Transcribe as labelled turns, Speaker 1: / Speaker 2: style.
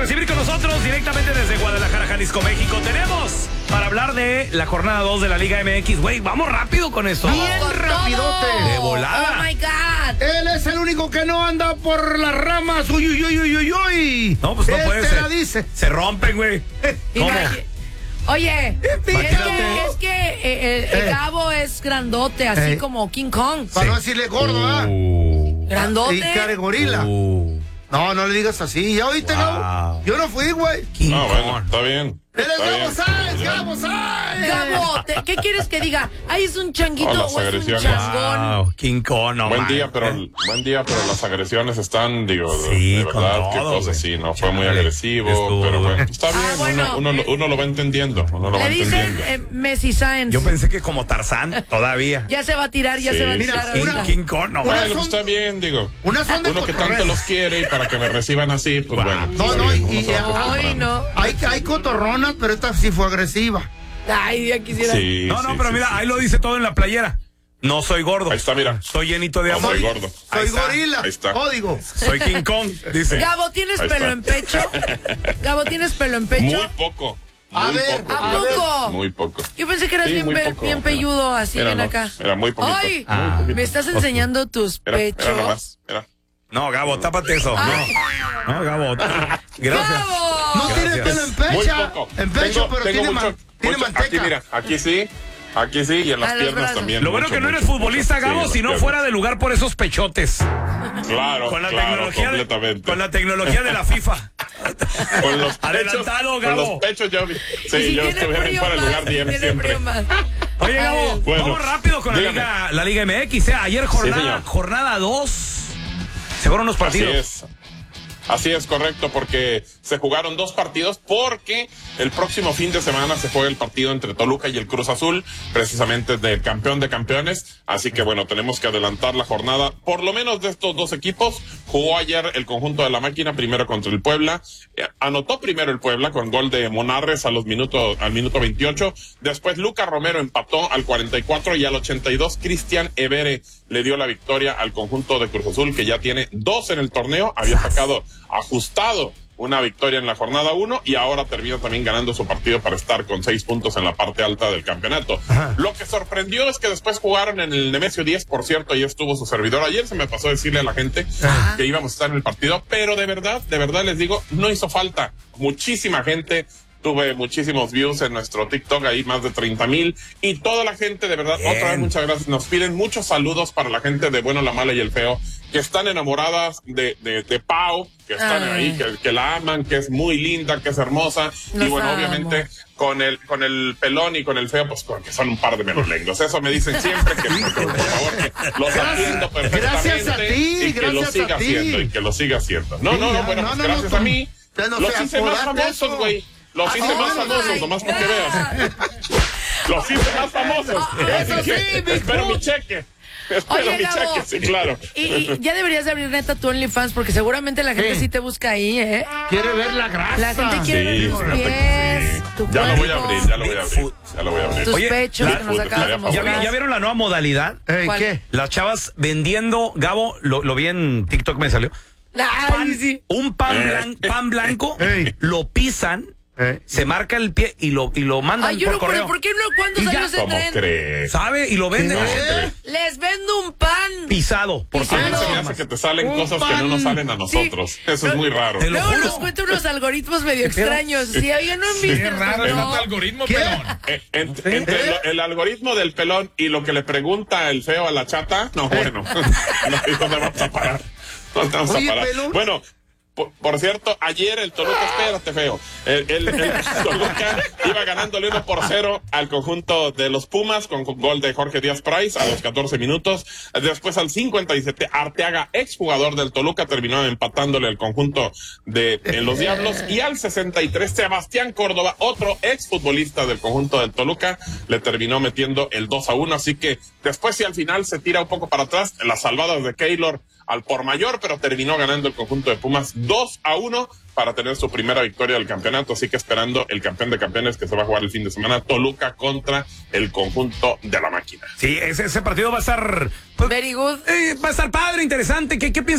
Speaker 1: recibir con nosotros directamente desde Guadalajara, Jalisco, México. Tenemos para hablar de la jornada 2 de la Liga MX. Güey, vamos rápido con esto.
Speaker 2: Bien rapidote.
Speaker 1: De volada.
Speaker 3: Oh my God.
Speaker 2: Él es el único que no anda por las ramas. Uy, uy, uy, uy, uy, uy.
Speaker 1: No, pues no
Speaker 2: Él
Speaker 1: puede
Speaker 2: te
Speaker 1: ser.
Speaker 2: la dice.
Speaker 1: Se rompen, güey. ¿Cómo?
Speaker 3: Oye,
Speaker 2: Imagínate.
Speaker 3: es que el Gabo es grandote, así como King Kong.
Speaker 2: Para no decirle gordo, ¿ah?
Speaker 3: Grandote.
Speaker 2: Y cara de gorila. No, no le digas así. ¿Ya oíste, Gabo? Yo no fui, güey.
Speaker 1: King
Speaker 4: No,
Speaker 1: Kong.
Speaker 4: bueno, está bien.
Speaker 2: ¡Él es
Speaker 4: Está
Speaker 2: Gabo
Speaker 4: bien.
Speaker 2: Sáenz! ¡Gabo Sáenz!
Speaker 3: Gabo, ¿qué quieres que diga? Ay, es un changuito
Speaker 4: Oh, las
Speaker 3: o es un
Speaker 4: agresiones.
Speaker 3: changón.
Speaker 1: Wow, King Kong, no
Speaker 4: Buen
Speaker 1: mames.
Speaker 4: día, pero las agresiones están, digo,
Speaker 1: Sí,
Speaker 4: de
Speaker 1: con
Speaker 4: verdad, qué
Speaker 1: todo,
Speaker 4: cosas,
Speaker 1: güey.
Speaker 4: sí, no fue muy
Speaker 1: Chale,
Speaker 4: agresivo,
Speaker 1: estuvo,
Speaker 4: pero
Speaker 1: güey.
Speaker 4: bueno, está bien,
Speaker 3: bueno.
Speaker 4: uno lo va entendiendo,
Speaker 3: Le dicen Messi Sáenz.
Speaker 1: Yo pensé que como Tarzán, todavía.
Speaker 3: Ya se va a tirar, ya
Speaker 4: Sí.
Speaker 3: se va a
Speaker 2: Mira,
Speaker 3: tirar
Speaker 1: King,
Speaker 3: ahorita.
Speaker 1: King Kong, no
Speaker 2: Una
Speaker 1: mames.
Speaker 4: Bueno,
Speaker 2: son-
Speaker 4: está bien, digo.
Speaker 2: Unas son de
Speaker 4: Uno que
Speaker 2: cotorreo.
Speaker 4: tanto los quiere y para que me reciban así, pues bueno.
Speaker 2: No,
Speaker 4: está
Speaker 2: no,
Speaker 4: bien,
Speaker 2: y
Speaker 4: uno se va acostumbrando.
Speaker 3: Ay, no.
Speaker 2: Hay cotorronas, pero esta sí fue agresiva.
Speaker 3: Ay, ya quisiera.
Speaker 4: Sí,
Speaker 1: No, no,
Speaker 4: sí,
Speaker 1: pero
Speaker 4: sí,
Speaker 1: mira,
Speaker 4: sí.
Speaker 1: ahí lo dice todo en la playera. No soy gordo.
Speaker 4: Ahí está, mira.
Speaker 1: Soy llenito de
Speaker 4: No
Speaker 1: amor.
Speaker 4: soy gordo.
Speaker 1: Ahí
Speaker 2: Soy
Speaker 1: está.
Speaker 2: gorila.
Speaker 4: Ahí está.
Speaker 2: Código.
Speaker 1: Soy King Kong, dice.
Speaker 3: Gabo, ¿tienes
Speaker 4: Ahí
Speaker 3: pelo
Speaker 4: está.
Speaker 3: en pecho? Gabo, ¿tienes pelo en pecho?
Speaker 4: Muy poco.
Speaker 2: A
Speaker 4: Muy
Speaker 2: ver,
Speaker 4: poco.
Speaker 3: ¿A poco?
Speaker 4: Muy poco.
Speaker 3: Yo pensé que eras
Speaker 4: Sí,
Speaker 3: bien,
Speaker 4: muy poco.
Speaker 3: bien pelludo, así,
Speaker 4: Mira,
Speaker 3: ven
Speaker 4: no,
Speaker 3: acá.
Speaker 4: Era muy poquito.
Speaker 3: Ay,
Speaker 4: muy poquito.
Speaker 3: me estás enseñando tus
Speaker 4: Mira,
Speaker 3: pechos.
Speaker 4: mira nomás, mira.
Speaker 1: No, Gabo, tápate eso.
Speaker 3: Ay.
Speaker 1: No, no, Gabo. Gracias.
Speaker 3: ¡Gabo!
Speaker 2: No tiene
Speaker 1: Gracias.
Speaker 2: pelo en
Speaker 4: Muy
Speaker 2: pecho.
Speaker 4: poco.
Speaker 2: En pecho, pero tiene
Speaker 4: mucho,
Speaker 2: tiene
Speaker 4: mucho.
Speaker 2: manteca.
Speaker 4: Aquí, mira, aquí sí, y en las
Speaker 3: A los
Speaker 4: piernas
Speaker 3: brazos.
Speaker 4: también.
Speaker 1: Lo bueno
Speaker 4: mucho,
Speaker 1: que no eres
Speaker 4: mucho,
Speaker 1: futbolista,
Speaker 4: mucho.
Speaker 1: Gabo,
Speaker 4: Sí,
Speaker 1: si
Speaker 4: en
Speaker 1: no
Speaker 4: las
Speaker 1: fuera de lugar por esos pechotes.
Speaker 4: piernas. Claro,
Speaker 1: Con la
Speaker 4: claro,
Speaker 1: tecnología
Speaker 4: completamente.
Speaker 1: con la tecnología de la FIFA.
Speaker 4: Con los pechos,
Speaker 1: Adelantado,
Speaker 4: con
Speaker 1: Gabo.
Speaker 4: los pechos yo,
Speaker 3: Y
Speaker 4: sí,
Speaker 3: si
Speaker 4: yo
Speaker 3: tiene
Speaker 4: estuviera en
Speaker 3: frío
Speaker 4: fuera de lugar
Speaker 3: más,
Speaker 4: bien
Speaker 3: tiene
Speaker 4: siempre.
Speaker 3: frío más.
Speaker 1: Oye, Gabo,
Speaker 4: Bueno,
Speaker 1: vamos rápido con
Speaker 4: dígame.
Speaker 1: la Liga MX. Ayer
Speaker 4: señor.
Speaker 1: jornada 2. Se fueron los partidos.
Speaker 4: Así es, correcto, porque se jugaron 2 partidos porque el próximo fin de semana se juega el partido entre Toluca y el Cruz Azul, precisamente del campeón de campeones. Así que bueno, tenemos que adelantar la jornada, por lo menos de estos 2 equipos. Jugó ayer el conjunto de la máquina, primero contra el Puebla. Anotó primero el Puebla con gol de Monarres al minuto 28. Después Lucas Romero empató al 44 y al 82 Cristian Evere le dio la victoria al conjunto de Cruz Azul, que ya tiene 2 en el torneo. Había sacado ajustado una victoria en la jornada 1 y ahora termina también ganando su partido para estar con 6 puntos en la parte alta del campeonato. Lo que sorprendió es que después jugaron en el Nemesio 10, por cierto, ahí estuvo su servidor. Ayer se me pasó decirle a la gente que íbamos a estar en el partido, pero de verdad les digo, no hizo falta. Muchísima gente. Tuve muchísimos views en nuestro TikTok, ahí más de 30,000. Y toda la gente, de verdad,
Speaker 1: Bien.
Speaker 4: otra vez muchas gracias. Nos piden muchos saludos para la gente de Bueno, la Mala y el Feo, que están enamoradas de Pau, que están
Speaker 3: Ay.
Speaker 4: ahí, que la aman, que es muy linda, que es hermosa.
Speaker 3: Los
Speaker 4: y bueno,
Speaker 3: amo.
Speaker 4: obviamente con el pelón y con el feo, pues que son un par de melolengos. Eso me dicen siempre, que por favor, que los atiendo perfectamente.
Speaker 2: Gracias a ti,
Speaker 4: y que lo
Speaker 2: gracias
Speaker 4: siga
Speaker 2: a ti.
Speaker 4: haciendo, y que lo siga haciendo. No,
Speaker 2: Sí,
Speaker 4: no,
Speaker 2: ya,
Speaker 4: bueno,
Speaker 2: no,
Speaker 4: pues
Speaker 2: no,
Speaker 4: gracias
Speaker 2: no,
Speaker 4: a mí.
Speaker 2: ya no
Speaker 4: Los
Speaker 2: se
Speaker 4: hice más
Speaker 2: acordate
Speaker 4: famosos,
Speaker 2: eso.
Speaker 4: güey. Los hice más famosos, nomás para que veas. Los hice más famosos.
Speaker 2: Eso sí, Big
Speaker 4: Espero
Speaker 2: Foot.
Speaker 4: mi cheque. Espero
Speaker 3: Oye,
Speaker 4: mi
Speaker 3: Gabo.
Speaker 4: cheque, sí, claro.
Speaker 3: Y ya deberías de abrir neta tu OnlyFans porque seguramente la gente
Speaker 2: Sí.
Speaker 3: sí te busca ahí, ¿eh?
Speaker 2: Quiere ver la grasa.
Speaker 3: La gente quiere ver
Speaker 4: Sí,
Speaker 3: tus
Speaker 4: fíjate que
Speaker 3: pies, tu
Speaker 4: Ya lo voy a
Speaker 3: cuerpo,
Speaker 4: abrir, ya lo voy a abrir. Ya lo voy a abrir.
Speaker 3: tus
Speaker 1: Oye,
Speaker 3: pechos
Speaker 1: la-
Speaker 3: que nos acabas de
Speaker 4: ¿Ya
Speaker 3: mostrar.
Speaker 1: ¿Ya vieron la nueva modalidad?
Speaker 2: Ey,
Speaker 3: ¿Cuál?
Speaker 2: ¿qué?
Speaker 1: Las chavas vendiendo, Gabo, lo vi en TikTok, me salió.
Speaker 3: Ay, sí.
Speaker 1: Un pan blanco,
Speaker 2: Ey.
Speaker 1: lo pisan, se marca el pie y lo mandan
Speaker 3: Ay, yo
Speaker 1: por
Speaker 3: no,
Speaker 1: correo.
Speaker 3: pero ¿por qué no? ¿Cuántos
Speaker 1: Y ya.
Speaker 3: años se
Speaker 4: ¿Cómo
Speaker 3: traen?
Speaker 4: crees?
Speaker 1: ¿Sabe? Y lo venden
Speaker 4: ¿Cómo
Speaker 1: así,
Speaker 4: crees?
Speaker 3: Les vendo un pan.
Speaker 1: pisado. Por
Speaker 3: Pisado.
Speaker 4: A mí se me
Speaker 1: correo.
Speaker 4: hace que te salen
Speaker 2: Un
Speaker 4: cosas que no nos
Speaker 2: pan.
Speaker 4: salen a nosotros. Eso es muy raro.
Speaker 1: Te lo
Speaker 3: Luego
Speaker 1: juro.
Speaker 3: nos cuenta unos algoritmos medio extraños. Sí, oye, no han visto.
Speaker 5: Qué raro es
Speaker 3: No.
Speaker 5: tanto algoritmo,
Speaker 2: ¿Qué?
Speaker 5: pelón.
Speaker 4: Entre el algoritmo del pelón y lo que le pregunta el feo a la chata, no, bueno, no, ¿dónde vamos a parar? ¿Dónde vamos
Speaker 2: Oye,
Speaker 4: a parar?
Speaker 2: pelón.
Speaker 4: Bueno, por cierto, ayer el Toluca, espérate, feo, el Toluca iba ganándole 1-0 al conjunto de los Pumas con gol de Jorge Díaz Price a los 14 minutos. Después al 57, Arteaga, exjugador del Toluca, terminó empatándole al conjunto de los Diablos. Y al 63, Sebastián Córdoba, otro exfutbolista del conjunto del Toluca, le terminó metiendo el 2-1. Así que después, si al final se tira un poco para atrás, las salvadas de Keylor al por mayor, pero terminó ganando el conjunto de Pumas 2-1 para tener su primera victoria del campeonato. Así que esperando el campeón de campeones que se va a jugar el fin de semana, Toluca contra el conjunto de la máquina.
Speaker 1: Sí, ese partido va a estar, pues,
Speaker 3: Very good.
Speaker 1: va a estar padre, interesante. ¿Qué piensas?